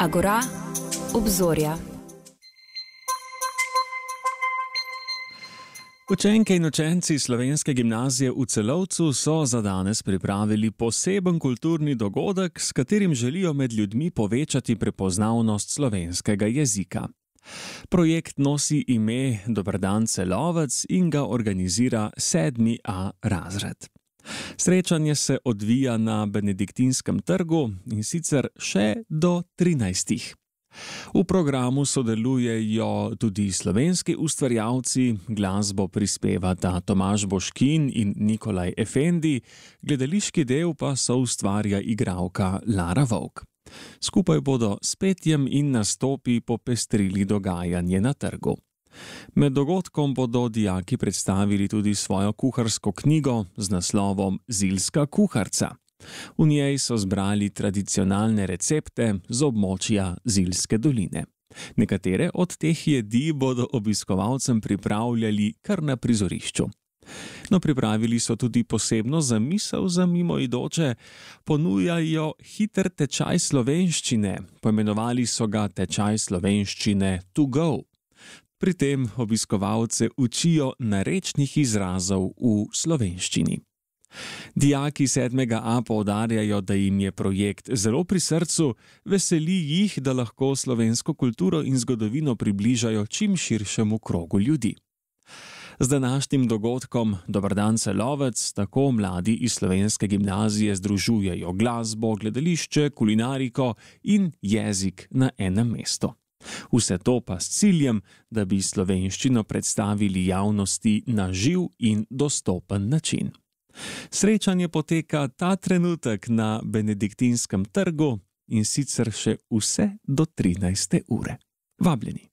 Agora, obzorja. Učenke in učenci Slovenske gimnazije v Celovcu so za danes pripravili poseben kulturni dogodek, s katerim želijo med ljudmi povečati prepoznavnost slovenskega jezika. Projekt nosi ime Dober dan Celovec in ga organizira 7A razred. Srečanje se odvija na Benediktinskem trgu in sicer še do 13. V programu sodelujejo tudi slovenski ustvarjalci, glasbo prispevata Tomaž Boškin in Nikolaj Efendi, gledališki del pa soustvarja igralka Lara Vovk. Skupaj bodo s petjem in nastopi popestrili dogajanje na trgu. Med dogodkom bodo dijaki predstavili tudi svojo kuharsko knjigo z naslovom Zilska kuharca. V njej so zbrali tradicionalne recepte z območja Zilske doline. Nekatere od teh jedi bodo obiskovalcem pripravljali kar na prizorišču. No, pripravili so tudi posebno zamisel za mimoidoče, ponujajo hiter tečaj slovenščine, poimenovali so ga tečaj slovenščine to go. Pri tem obiskovalce učijo narečnih izrazov v slovenščini. Dijaki 7A poudarjajo, da jim je projekt zelo pri srcu, veseli jih, da lahko slovensko kulturo in zgodovino približajo čim širšemu krogu ljudi. Z današnjim dogodkom Dober dan Celovec tako mladi iz Slovenske gimnazije združujejo glasbo, gledališče, kulinariko in jezik na enem mestu. Vse to pa s ciljem, da bi slovenščino predstavili javnosti na živ in dostopen način. Srečanje poteka ta trenutek na Benediktinskem trgu in sicer še vse do 13. ure. Vabljeni.